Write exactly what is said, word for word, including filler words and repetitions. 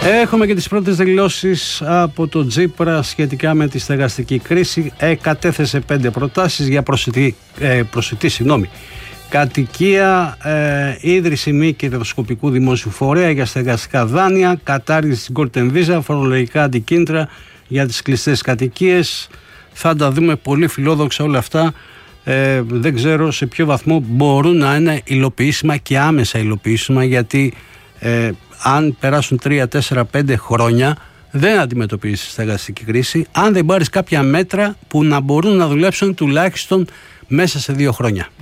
Έχουμε και τις πρώτες δηλώσεις από τον Τσίπρα σχετικά με τη στεγαστική κρίση. Ε, κατέθεσε πέντε προτάσεις για προσιτή, ε, προσιτή συγγνώμη, κατοικία, ε, ίδρυση μη κερδοσκοπικού δημόσιου φορέα για στεγαστικά δάνεια, κατάργηση της Golden Visa, φορολογικά αντικίνητρα για τις κλειστές κατοικίες. Θα τα δούμε πολύ φιλόδοξα όλα αυτά. Ε, δεν ξέρω σε ποιο βαθμό μπορούν να είναι υλοποιήσιμα και άμεσα υλοποιήσιμα, γιατί ε, αν περάσουν τρία, τέσσερα, πέντε χρόνια δεν αντιμετωπίζεις στεγαστική κρίση αν δεν πάρεις κάποια μέτρα που να μπορούν να δουλέψουν τουλάχιστον μέσα σε δύο χρόνια.